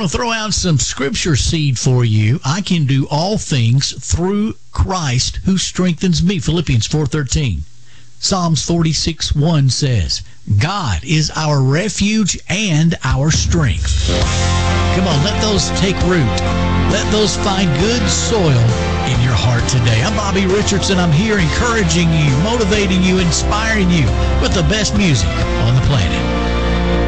to throw out some scripture seed for you. I can do all things through Christ who strengthens me. Philippians 4:13. Psalms 46:1 says, God is our refuge and our strength. Come on, let those take root. Let those find good soil in your heart today. I'm Bobby Richardson. I'm here encouraging you, motivating you, inspiring you with the best music on the planet.